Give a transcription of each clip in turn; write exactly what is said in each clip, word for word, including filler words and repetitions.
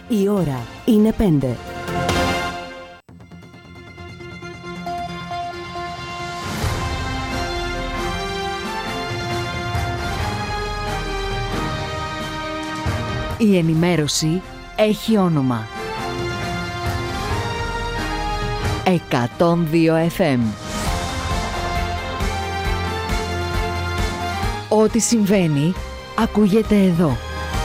Η ώρα είναι πέντε. Η ενημέρωση έχει όνομα. εκατόν δύο εφ εμ. Ό,τι συμβαίνει, ακούγεται εδώ.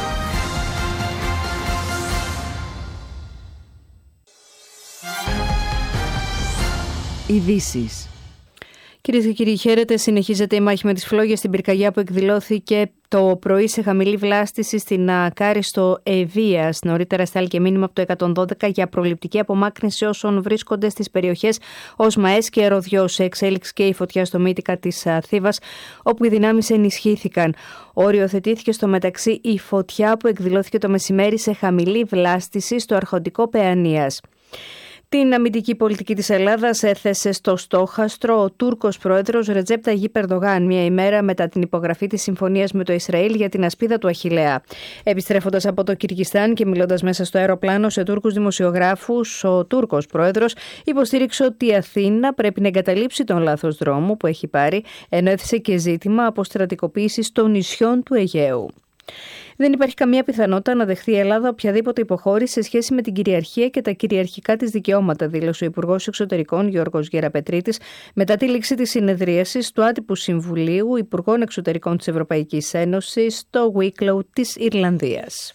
Ειδήσεις. Κυρίες και κύριοι, χαίρετε. Συνεχίζεται η μάχη με τις φλόγες στην πυρκαγιά που εκδηλώθηκε το πρωί σε χαμηλή βλάστηση στην Κάριστο Ευβοίας. Νωρίτερα στάληκε μήνυμα από το εκατόν δώδεκα για προληπτική απομάκρυνση όσων βρίσκονται στις περιοχές Οσμαές και Ροδιός. Σε εξέλιξη και η φωτιά στο Μύτικα της Θήβας, όπου οι δυνάμεις ενισχύθηκαν. Οριοθετήθηκε στο μεταξύ η φωτιά που εκδηλώθηκε το μεσημέρι σε χαμηλή βλάστηση στο αρχοντικό Παιανίας. Την αμυντική πολιτική της Ελλάδας έθεσε στο στόχαστρο ο Τούρκος πρόεδρος Ρετζέπ Ταγίπ Ερντογάν, μία ημέρα μετά την υπογραφή της συμφωνίας με το Ισραήλ για την ασπίδα του Αχιλλέα. Επιστρέφοντας από το Κυργιστάν και μιλώντας μέσα στο αεροπλάνο σε Τούρκους δημοσιογράφους, ο Τούρκος πρόεδρος υποστήριξε ότι η Αθήνα πρέπει να εγκαταλείψει τον λάθος δρόμο που έχει πάρει, ενώ έθεσε και ζήτημα αποστρατικοποίησης των νησιών του Αιγαίου. Δεν υπάρχει καμία πιθανότητα να δεχθεί η Ελλάδα οποιαδήποτε υποχώρηση σε σχέση με την κυριαρχία και τα κυριαρχικά της δικαιώματα, δήλωσε ο Υπουργός Εξωτερικών Γιώργος Γεραπετρίτης μετά τη λήξη της συνεδρίασης του Άτυπου Συμβουλίου Υπουργών Εξωτερικών της Ευρωπαϊκής Ένωσης στο Wicklow της Ιρλανδίας.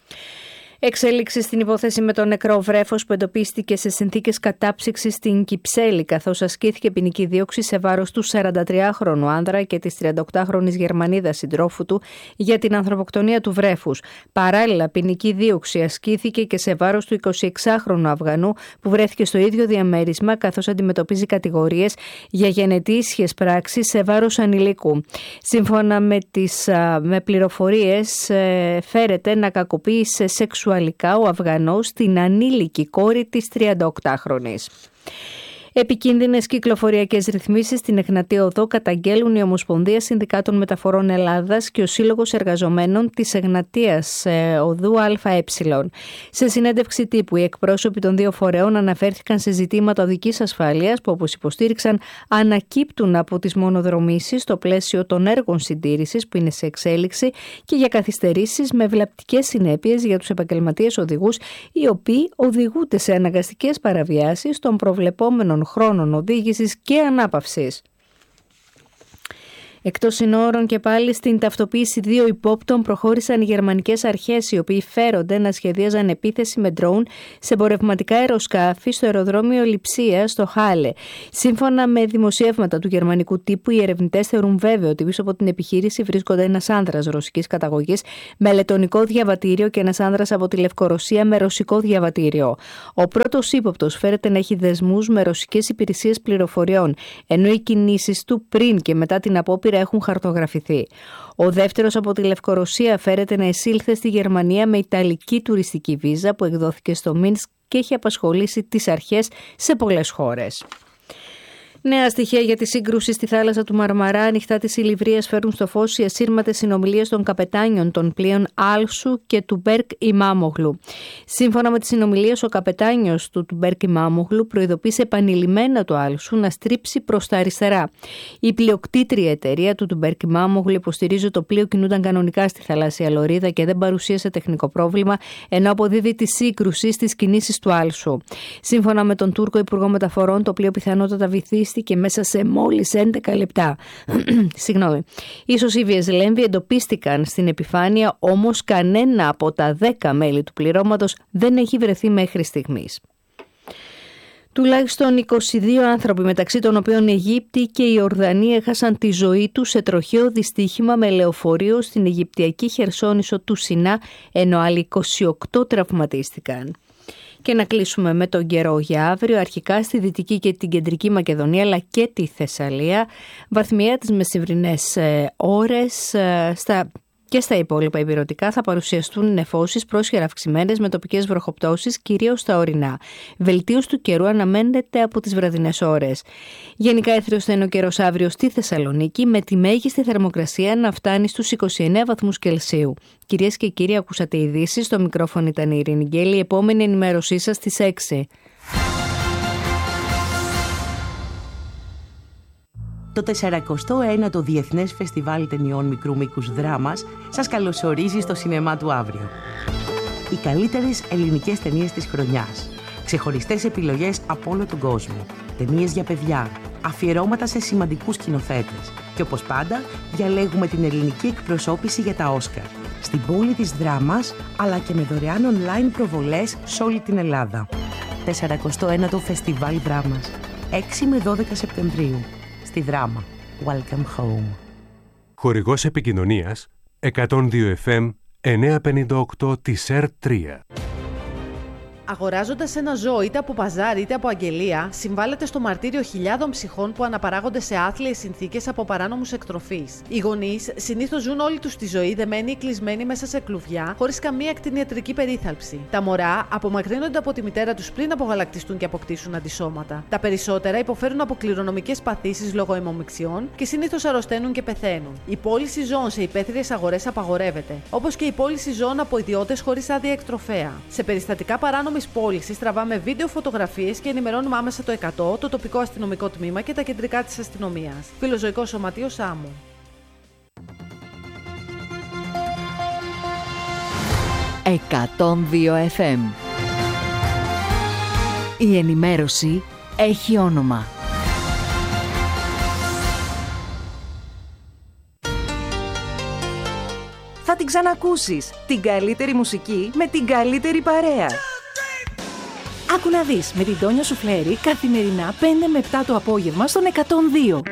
Εξέλιξη στην υπόθεση με το νεκρό βρέφος που εντοπίστηκε σε συνθήκες κατάψυξης στην Κυψέλη, καθώς ασκήθηκε ποινική δίωξη σε βάρος του σαραντατριάχρονου άνδρα και της τριανταοκτάχρονης Γερμανίδας συντρόφου του για την ανθρωποκτονία του βρέφους. Παράλληλα, ποινική δίωξη ασκήθηκε και σε βάρος του εικοσιεξάχρονου Αφγανού που βρέθηκε στο ίδιο διαμέρισμα, καθώς αντιμετωπίζει κατηγορίες για γενετήσιες πράξεις σε βάρος ανηλίκου. Σύμφωνα με, τις, με πληροφορίες, φέρεται να κακοποίησε σεξουαλικά ο Αφγανός την ανήλικη κόρη της τριανταοκτάχρονης. Επικίνδυνες κυκλοφοριακές ρυθμίσεις στην Εγνατία Οδό καταγγέλουν η Ομοσπονδία Συνδικάτων Μεταφορών Ελλάδας και ο Σύλλογος Εργαζομένων της Εγνατίας Οδού ΑΕ. Σε συνέντευξη τύπου, οι εκπρόσωποι των δύο φορέων αναφέρθηκαν σε ζητήματα οδικής ασφάλειας που, όπως υποστήριξαν, ανακύπτουν από τις μονοδρομήσεις στο πλαίσιο των έργων συντήρησης που είναι σε εξέλιξη και για καθυστερήσεις με βλαπτικές συνέπειες για τους επαγγελματίες οδηγούς, οι οποίοι οδηγούνται σε αναγκαστικές παραβιάσεις των προβλεπόμενων χρόνων οδήγησης και ανάπαυσης. Εκτός συνόρων και πάλι στην ταυτοποίηση δύο υπόπτων προχώρησαν οι γερμανικές αρχές, οι οποίοι φέρονται να σχεδίαζαν επίθεση με ντρόουν σε εμπορευματικά αεροσκάφη στο αεροδρόμιο Λειψία στο Χάλε. Σύμφωνα με δημοσιεύματα του γερμανικού τύπου, οι ερευνητές θεωρούν βέβαιο ότι πίσω από την επιχείρηση βρίσκονται ένας άνδρας ρωσικής καταγωγής με λετονικό διαβατήριο και ένας άνδρας από τη Λευκορωσία με ρωσικό διαβατήριο. Ο πρώτος ύποπτος φέρεται να έχει δεσμούς με ρωσικές υπηρεσίες πληροφοριών, ενώ οι κινήσεις του πριν και μετά την απόπειρα έχουν χαρτογραφηθεί. Ο δεύτερος από τη Λευκορωσία φέρεται να εισήλθε στη Γερμανία με ιταλική τουριστική βίζα που εκδόθηκε στο Μίνσκ και έχει απασχολήσει τις αρχές σε πολλές χώρες. Νέα στοιχεία για τη σύγκρουση στη θάλασσα του Μαρμαρά, ανοιχτά της Ηλιβρίας, φέρουν στο φως οι ασύρματες συνομιλίες των καπετάνιων των πλοίων Άλσου και του Μπέρκ Ιμάμογλου. Σύμφωνα με τις συνομιλίες, ο καπετάνιος του Μπέρκ Ιμάμογλου προειδοποίησε επανειλημμένα το Άλσου να στρίψει προς τα αριστερά. Η πλειοκτήτρια εταιρεία του Μπέρκ Ιμάμογλου υποστηρίζει ότι το πλοίο κινούνταν κανονικά στη θαλάσσια λωρίδα και δεν παρουσίασε τεχνικό πρόβλημα, ενώ αποδίδει τη σύγκρουση στις κινήσεις του Άλσου. Σύμφωνα με τον Τούρκο Υπουργό Μεταφορών, το πλοίο πιθανότατα βυθίστηκε και μέσα σε μόλις έντεκα λεπτά. Συγγνώμη. Ίσως οι βίες λέμβοι εντοπίστηκαν στην επιφάνεια, όμως κανένα από τα δέκα μέλη του πληρώματος δεν έχει βρεθεί μέχρι στιγμής. Τουλάχιστον είκοσι δύο άνθρωποι, μεταξύ των οποίων οι Αιγύπτιοι και οι Ιορδανοί, έχασαν τη ζωή τους σε τροχαίο δυστύχημα με λεωφορείο στην Αιγυπτιακή Χερσόνησο του Σινά, ενώ άλλοι είκοσι οκτώ τραυματίστηκαν. Και να κλείσουμε με τον καιρό για αύριο, αρχικά στη Δυτική και την Κεντρική Μακεδονία αλλά και τη Θεσσαλία. Βαθμιαία τις μεσημβρινές ώρες, στα Και στα υπόλοιπα ηπειρωτικά θα παρουσιαστούν νεφώσεις πρόσχερα αυξημένες με τοπικές βροχοπτώσεις, κυρίως στα ορεινά. Βελτίωση του καιρού αναμένεται από τις βραδινές ώρες. Γενικά έθριος θα είναι ο καιρός αύριο στη Θεσσαλονίκη, με τη μέγιστη θερμοκρασία να φτάνει στους είκοσι εννέα βαθμούς Κελσίου. Κυρίες και κύριοι, ακούσατε ειδήσεις. Στο μικρόφωνο ήταν η Ειρήνη Γκέλη. Η επόμενη ενημέρωσή σας στις έξι. Το τεσσαρακοστό ένατο Διεθνές Φεστιβάλ Ταινιών Μικρού Μήκους Δράμας σας καλωσορίζει στο σινεμά του αύριο. Οι καλύτερες ελληνικές ταινίες της χρονιάς. Ξεχωριστές επιλογές από όλο τον κόσμο. Ταινίες για παιδιά. Αφιερώματα σε σημαντικούς σκηνοθέτες. Και όπως πάντα, διαλέγουμε την ελληνική εκπροσώπηση για τα Όσκαρ. Στην πόλη της Δράμας, αλλά και με δωρεάν online προβολές σε όλη την Ελλάδα. τεσσαρακοστό ένατο Φεστιβάλ Δράμας. έξι με δώδεκα Σεπτεμβρίου. Στη Δράμα. Welcome home. Χορηγός επικοινωνίας εκατόν δύο εφ εμ εννιακόσια πενήντα οκτώ της ΕΡ τρία. Αγοράζοντας ένα ζώο είτε από παζάρι είτε από αγγελία, συμβάλλεται στο μαρτύριο χιλιάδων ψυχών που αναπαράγονται σε άθλιες συνθήκες από παράνομους εκτροφείς. Οι γονείς συνήθως ζουν όλη τους τη ζωή δεμένοι ή κλεισμένοι μέσα σε κλουβιά, χωρίς καμία κτηνιατρική περίθαλψη. Τα μωρά απομακρύνονται από τη μητέρα τους πριν απογαλακτιστούν και αποκτήσουν αντισώματα. Τα περισσότερα υποφέρουν από κληρονομικές παθήσεις λόγω αιμομιξιών και συνήθως αρρωσταίνουν και πεθαίνουν. Η πώληση ζώων σε υπαίθριες αγορές απαγορεύεται, όπως και η πώληση ζώων από ιδιώτες χωρίς άδεια εκτροφέα. Σε περιστατικά παράνομης πώλησης τραβάμε βίντεο, φωτογραφίες και ενημερώνουμε άμεσα το εκατό, το τοπικό αστυνομικό τμήμα και τα κεντρικά της αστυνομίας. Φιλοζωικό Σωματείο Σάμου. εκατόν δύο εφ εμ. Η ενημέρωση έχει όνομα. Θα την ξανακούσεις. Την καλύτερη μουσική με την καλύτερη παρέα. Άκου να δεις, με την Τόνια Σουφλέρη καθημερινά πέντε με επτά το απόγευμα στον εκατόν δύο.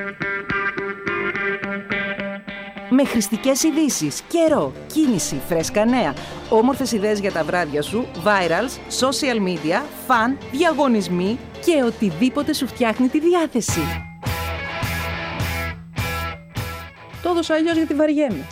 Με χρηστικές ειδήσεις, καιρό, κίνηση, φρέσκα νέα, όμορφες ιδέες για τα βράδια σου, virals, social media, φαν, διαγωνισμοί και οτιδήποτε σου φτιάχνει τη διάθεση. Το έδωσα αλλιώς γιατί βαριέμαι.